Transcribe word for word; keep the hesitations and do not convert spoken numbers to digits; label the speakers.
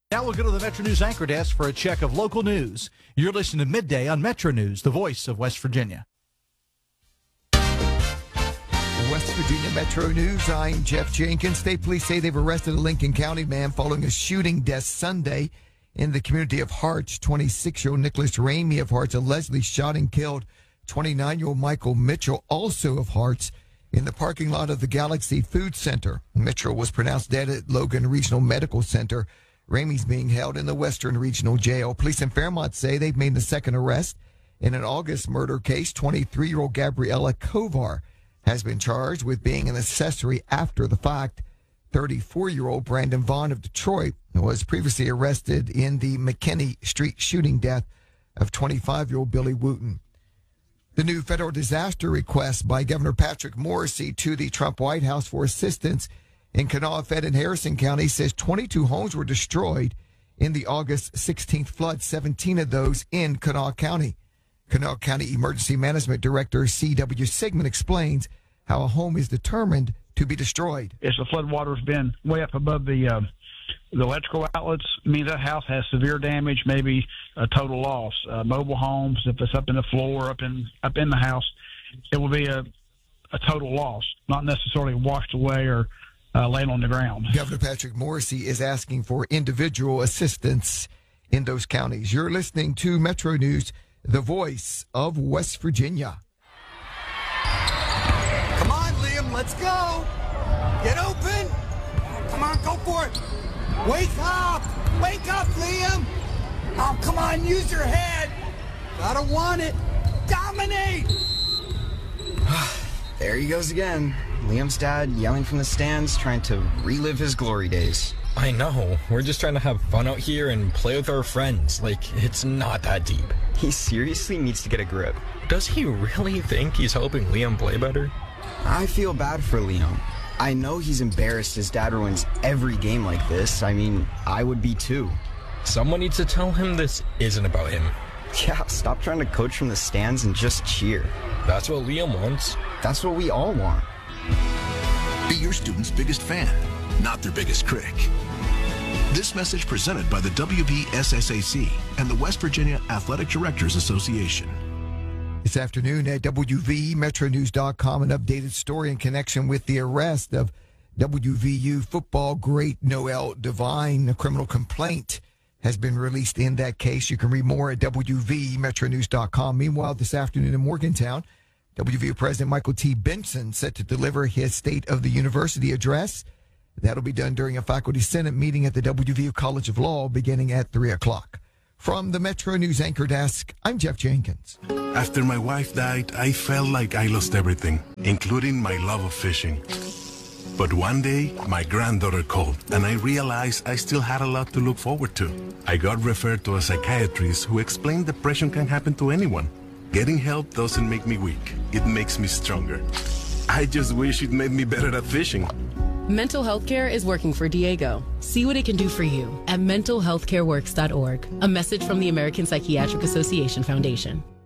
Speaker 1: Now we'll go to the Metro News anchor desk for a check of local news. You're listening to Midday on Metro News, the voice of West Virginia.
Speaker 2: West Virginia Metro News, I'm Jeff Jenkins. State police say they've arrested a Lincoln County man following a shooting death Sunday in the community of Harts. twenty-six-year-old Nicholas Ramey of Harts allegedly shot and killed twenty-nine-year-old Michael Mitchell, also of Harts, in the parking lot of the Galaxy Food Center. Mitchell was pronounced dead at Logan Regional Medical Center. Ramey's being held in the Western Regional Jail. Police in Fairmont say they've made the second arrest in an August murder case. twenty-three-year-old Gabriella Kovar has been charged with being an accessory after the fact. thirty-four-year-old Brandon Vaughn of Detroit was previously arrested in the McKinney Street shooting death of twenty-five-year-old Billy Wooten. The new federal disaster request by Governor Patrick Morrisey to the Trump White House for assistance in Kanawha, Fed, and Harrison County says twenty-two homes were destroyed in the August sixteenth flood, seventeen of those in Kanawha County. Kanawha County Emergency Management Director C W Sigmund explains how a home is determined to be destroyed.
Speaker 3: If the flood water's been way up above the uh, the electrical outlets, it means that house has severe damage, maybe a total loss. Uh, mobile homes, if it's up in the floor, up in up in the house, it will be a, a total loss, not necessarily washed away or uh, laying on the ground.
Speaker 2: Governor Patrick Morrisey is asking for individual assistance in those counties. You're listening to Metro News, the voice of West Virginia.
Speaker 4: Come on, Liam, let's go. Get open. Come on, go for it. Wake up. Wake up, Liam. Oh, come on, use your head. Gotta want it. Dominate.
Speaker 5: There he goes again. Liam's dad yelling from the stands, trying to relive his glory days.
Speaker 6: I know. We're just trying to have fun out here and play with our friends. Like, it's not that deep.
Speaker 5: He seriously needs to get a grip.
Speaker 6: Does he really think he's helping Liam play better?
Speaker 5: I feel bad for Liam. I know he's embarrassed his dad ruins every game like this. I mean, I would be too.
Speaker 6: Someone needs to tell him this isn't about him.
Speaker 5: Yeah, stop trying to coach from the stands and just cheer.
Speaker 6: That's what Liam wants.
Speaker 5: That's what we all want.
Speaker 7: Be your student's biggest fan, not their biggest critic. This message presented by the W V S S A C and the West Virginia Athletic Directors Association.
Speaker 2: This afternoon at W V Metro News dot com, an updated story in connection with the arrest of W V U football great Noel Devine. A criminal complaint has been released in that case. You can read more at W V Metro News dot com. Meanwhile, this afternoon in Morgantown, W V U President Michael T. Benson set to deliver his State of the University address. That'll be done during a faculty senate meeting at the W V U College of Law beginning at three o'clock. From the Metro News anchor desk, I'm Jeff Jenkins.
Speaker 8: After my wife died, I felt like I lost everything, including my love of fishing. But one day, my granddaughter called, and I realized I still had a lot to look forward to. I got referred to a psychiatrist who explained depression can happen to anyone. Getting help doesn't make me weak. It makes me stronger. I just wish it made me better at fishing.
Speaker 9: Mental health care is working for Diego. See what it can do for you at mental health care works dot org. A message from the American Psychiatric Association Foundation.